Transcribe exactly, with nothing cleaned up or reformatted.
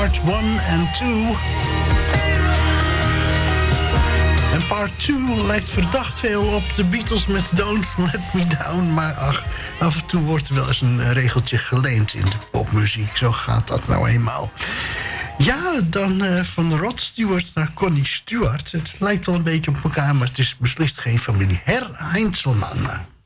part one en two. En part two lijkt verdacht veel op de Beatles met Don't Let Me Down. Maar ach, af en toe wordt er wel eens een regeltje geleend in de popmuziek. Zo gaat dat nou eenmaal. Ja, dan uh, van Rod Stewart naar Connie Stewart. Het lijkt wel een beetje op elkaar, maar het is beslist geen familie. Herr Heinzelman.